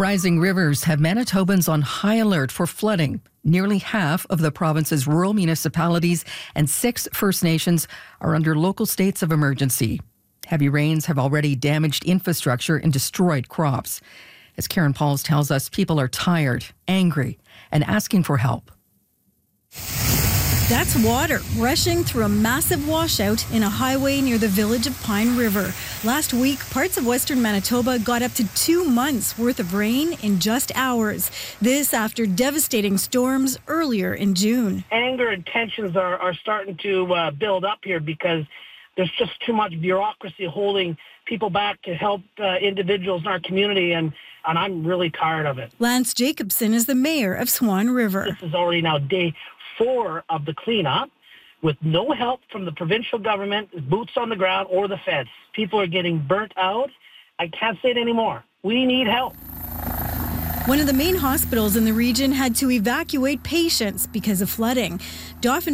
Rising rivers have Manitobans on high alert for flooding. Nearly half of the province's rural municipalities and 6 First Nations are under local states of emergency. Heavy rains have already damaged infrastructure and destroyed crops. As Karen Pauls tells us, people are tired, angry, and asking for help. That's water rushing through a massive washout in a highway near the village of Pine River. Last week, parts of western Manitoba got up to 2 months' worth of rain in just hours. This after devastating storms earlier in June. Anger and tensions are starting to build up here because there's just too much bureaucracy holding people back to help individuals in our community, and I'm really tired of it. Lance Jacobson is the mayor of Swan River. This is already now day 4 of the cleanup with no help from the provincial government, boots on the ground, or the feds. People are getting burnt out. I can't say it anymore. We need help. One of the main hospitals in the region had to evacuate patients because of flooding. Dauphin